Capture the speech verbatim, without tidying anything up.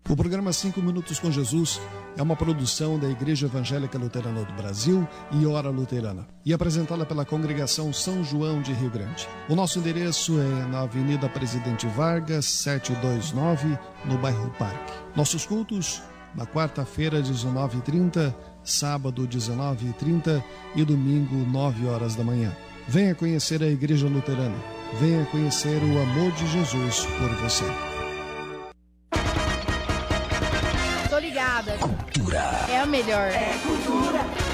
O programa Cinco Minutos com Jesus é uma produção da Igreja Evangélica Luterana do Brasil e Hora Luterana, e apresentada pela Congregação São João de Rio Grande. O nosso endereço é na Avenida Presidente Vargas, setecentos e vinte e nove, no bairro Parque. Nossos cultos na quarta-feira, dezenove e trinta, sábado, dezenove e trinta e domingo, nove horas da manhã. Venha conhecer a Igreja Luterana. Venha conhecer o amor de Jesus por você. Tô ligada. Cultura. É a melhor. É cultura.